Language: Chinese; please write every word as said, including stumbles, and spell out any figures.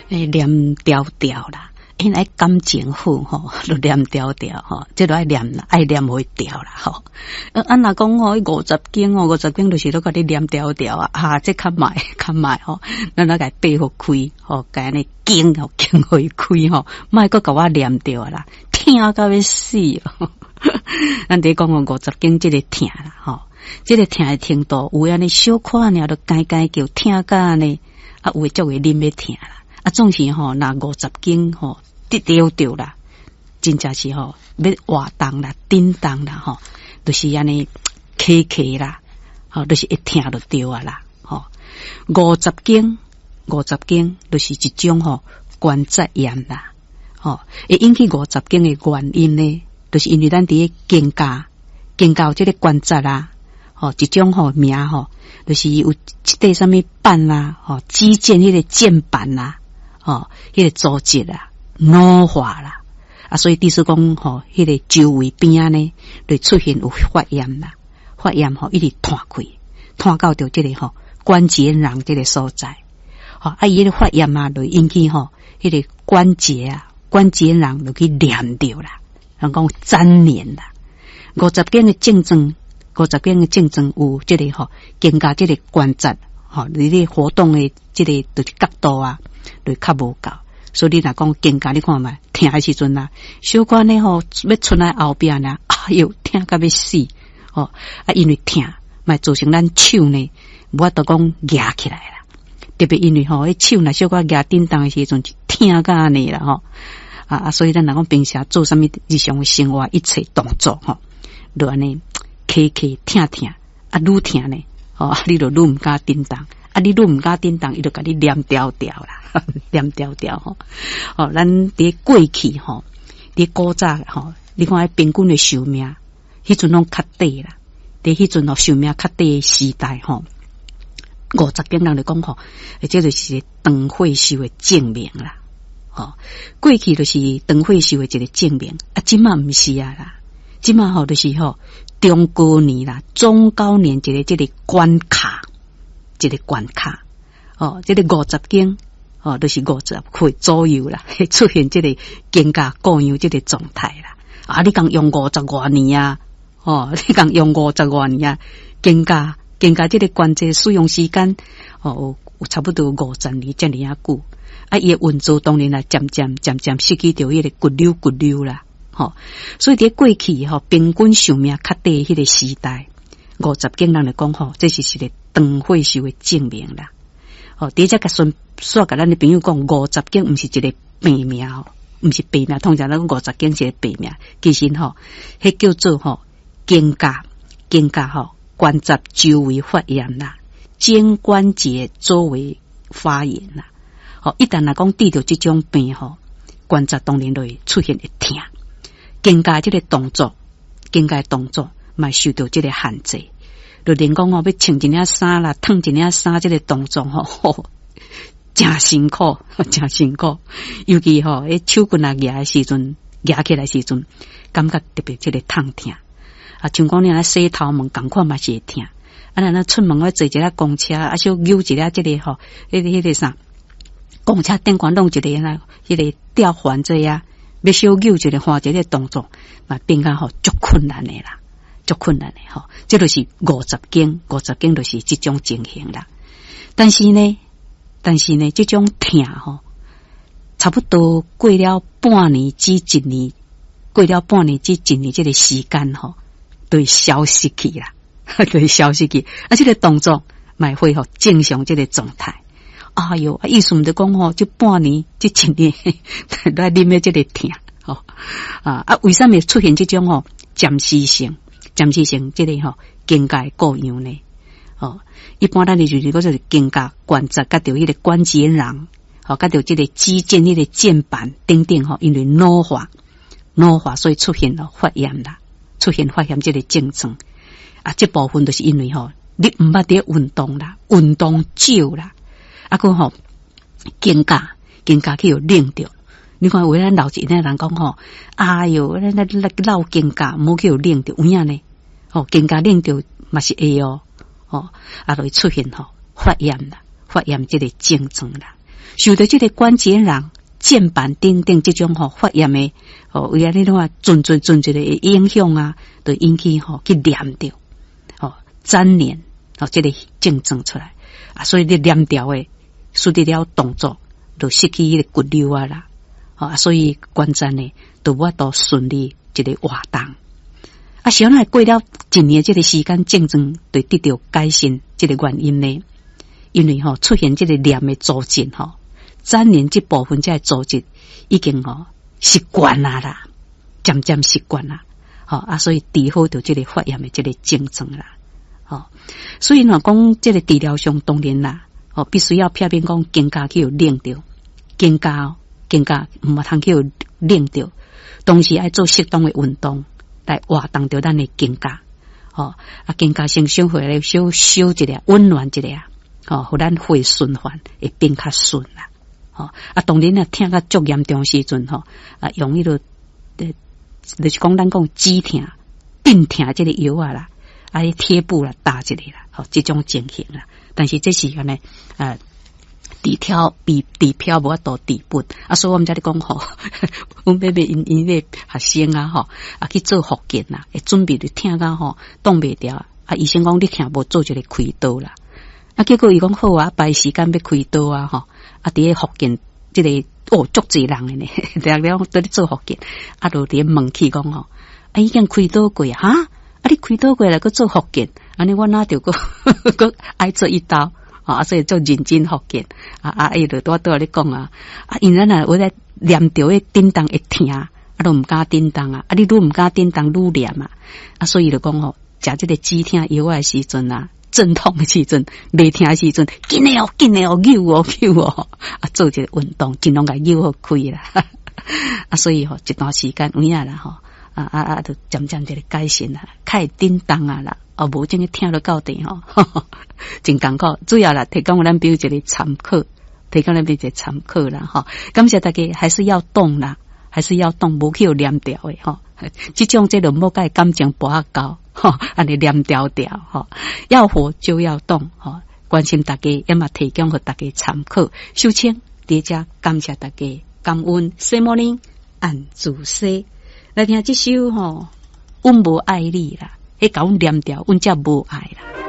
诶念调调啦。因为感情好吼，就念调调吼，这都爱念啦，爱念会调啦吼。啊，若讲吼，五十经哦，五十经就是都甲你念调调啊，啊，这较慢，较慢吼，咱来甲背好开吼，甲安尼经吼经会开吼，莫阁甲我念调啦，听到要死哦。咱伫讲讲五十经这个听啦吼，这个听的程度有安尼小可尔都改改叫听甲安尼，啊，有诶足会啉要听啦。啊，总是吼，那五十经吼，得调调啦，真正是吼，要活动啦、叮当啦，吼，就是安尼起起啦，吼，就是一听就对啊啦，吼。五十经，五十经就是一种吼关节炎啦，吼，会引起五十经的原因呢，就是因为咱伫个肩胛，肩胛有这个关节啦，吼，一种吼名吼，就是有一块什么板啦，吼，肌腱迄个腱板啦。哦，迄、那个组织啦，老化啦，啊，所以第四讲吼，迄、那个周围边呢，就出现有发炎啦，发炎吼一直摊开，摊到着这个吼关节囊这个所在，吼啊，伊迄个发炎啊，就引起吼迄、那个关节啊，关节囊就去黏着啦，人讲粘连啦。五十经的症状，五十经的症状有这个吼，肩胛这个关节，吼，你咧活动的这个就是角度啊。就较无够，所以你若讲肩胛，你看觅听的时阵啦，小可呢吼要出来后边啦，哎哟，听甲要死哦！啊，因为听，咪造成咱手呢，无法度讲夹起来啦。特别因为吼，迄手若小可夹叮当的时阵，就听甲安尼啦吼。啊啊，所以咱若讲平时做啥物日常生活一切动作吼，就安尼起起听听，啊，愈听呢，哦，你就愈毋敢叮当。啊！你愈毋敢叮当，伊就甲你念调调啦，念调调吼。哦，咱伫过去吼，伫古早吼，你看平均的寿命，迄阵拢较短啦。伫迄阵吼寿命较短的时代吼，五十经人来讲吼，这就是长寿寿的证明啦。哦，过去就是长寿寿的一个证明，啊，即嘛毋是啊啦，即嘛吼就是吼中高年啦，中高年一个这个关卡。一个关卡哦，这个五十经哦，都、就是五十岁左右啦，会出现这个肩胛固样这个状态啦。啊，你讲用五十多年啊，哦，你讲用五十多年啊，肩胛肩胛这个关节使用时间哦，有差不多五十年这么啊久。啊，伊的运作当然啦，渐渐渐渐失去掉迄个骨溜骨溜啦，吼、哦。所以伫过去吼、哦，平均寿命较短迄个时代，五十经人来讲吼，这是一个长寿寿的证明啦。哦，第一只甲顺说甲咱的朋友讲，五十经毋是一个病名哦，毋是病名。通常咱讲五十经是一个病名，其实吼，迄叫做吼肩胛肩胛吼关节周围发炎啦，肩关节周围发炎啦。哦，一旦若讲得到这种病吼，关节当然就会出现会痛，肩胛这个动作，肩胛动作嘛受到这个限制。就连讲哦，要穿一领衫啦，烫一领衫，这个动作吼，吼真辛苦，真辛苦。尤其吼，迄手棍啊夹的时阵，夹起来时阵，感觉特别这个痛痛。啊，像讲你啊洗头毛，赶快嘛是会痛。啊，咱那出门要坐一下公车，啊，小扭一下这个吼，迄个迄个啥，公车顶管弄一个那，迄个吊环这样，要小扭一个换一个动作，嘛变较吼足困难的啦。足困难的吼，这就是五十经，五十经就是这种情形啦。但是呢，但是呢，这种痛吼，差不多过了半年至一年，过了半年至一年这个时间吼，都会消失去啦，都会消失去。啊，这个动作咪恢复正常这个状态。哎哟，意思毋得讲吼，这半年、这一年来啉的这个痛吼啊啊，为什么出现这种吼暂时性？暂时性这个吼肩胛固样呢？哦，一般咱就是嗰就是肩胛关节，甲到迄个关节囊，吼，甲到这个肌腱迄个腱板等等吼，因为老化，老化所以出现了发炎啦，出现发炎这个症状啊，这部分就是因为吼你毋捌伫运动啦，运动少啦，啊个吼肩胛肩胛去有冷着。你看，为咱老一代人讲吼，哎哟，咱咱老肩胛冇去有冷着，有影呢？哦，肩胛冷着嘛是会哦，哦，啊，会出现吼发炎啦，发炎这个症状啦。 受到这个关节囊、腱板等等这种吼、哦、发炎的哦，为啊你种啊阵阵阵阵的影响啊，就引起吼、哦、去黏着哦粘连哦，这个症状出来啊，所以你黏掉的，使得了动作就失去迄个骨溜啊啦，啊，所以关节呢都无法度顺利这个活动。啊，小奈过了一年这个时间，症状就得到改善，这个原因呢，因为吼、哦、出现这个黏的组织吼，粘连这部分这个组织已经吼习惯啦啦，渐渐习惯啦，吼、哦、啊，所以治好到这个发炎的这个症状啦，哦，所以呢讲这个治疗上当然啦，哦，必须要偏偏讲更加去有练着，更加更加唔通去有练着，同时要做适当的运动。来活动着咱的肩胛，哦，啊，肩胛先生回来小修一下，温暖一下，哦，互咱血循环会变较顺啦，哦，啊，当然啊，疼较足严重时阵吼，啊，用迄个，呃，就是讲咱讲止疼、镇疼这个药啊啦，啊，贴布啦打一个啦，哦，这种情形啦，但是这时间呢，啊。治疗比治疗无法度治本啊，所以我们在咧讲吼，阮妹妹因因个学生啊吼，啊去做复健啦，会准备就听到吼挡袂掉啊，医生讲你听无做一个开刀啦，啊结果伊讲好啊，排时间要开刀啊吼，啊伫咧复健即、這個哦足侪人诶呢，大家都咧做复健，啊就伫咧问起讲吼，啊已經開刀過哈，啊你開刀過來個做复健，安尼我哪着個個愛做一刀。啊，所以做認真復健，啊啊，伊就多多咧講啊，啊，因咱啊，我咧念着迄叮當會疼，啊，都唔敢叮當啊，啊，你愈唔敢叮當愈念啊，啊，所以就講吼，食這個止疼藥誒時陣啊，陣痛誒時陣，未疼誒時陣，緊誒哦，緊誒哦，扭哦，扭哦，啊，做一個運動，盡量甲扭好開啦，啊，所以吼，一段時間有影啦吼，啊啊啊，就漸漸就改善啦，較會叮當啊啦。哦，無真個聽到到底吼，真艱苦。主要啦，提供咱比如一個參考，提供咱比如一個參考啦，吼。感謝大家，還是要動啦，還是要動，無去有黏掉誒，吼。這種這種冇甲感情博較高，吼，安尼黏掉掉，吼。要活就要動，吼。關心大家，也嘛提供給大家參考。首先，第一隻感謝大家，感恩 Morning 按主說，來聽這首吼，阮無愛你啦。迄甲阮念掉，阮才無愛啦。